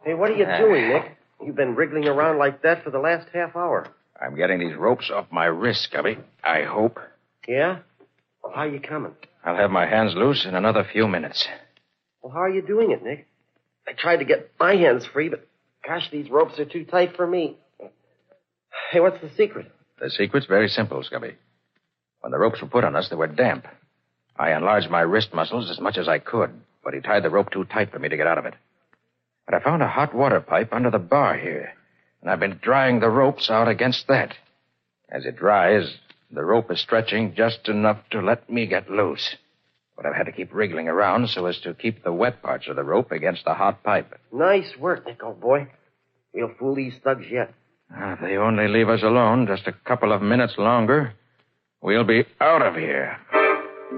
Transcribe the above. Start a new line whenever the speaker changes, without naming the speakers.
Hey, what are you doing, Nick? You've been wriggling around like that for the last half hour.
I'm getting these ropes off my wrists, Gubby. I hope.
Yeah? Well, how are you coming?
I'll have my hands loose in another few minutes.
Well, how are you doing it, Nick? I tried to get my hands free, but gosh, these ropes are too tight for me. Hey, what's the secret?
The secret's very simple, Scubby. When the ropes were put on us, they were damp. I enlarged my wrist muscles as much as I could, but he tied the rope too tight for me to get out of it. But I found a hot water pipe under the bar here, and I've been drying the ropes out against that. As it dries, the rope is stretching just enough to let me get loose. But I've had to keep wriggling around so as to keep the wet parts of the rope against the hot pipe.
Nice work, Nick, old boy. We'll fool these thugs yet.
If they only leave us alone just a couple of minutes longer, we'll be out of here.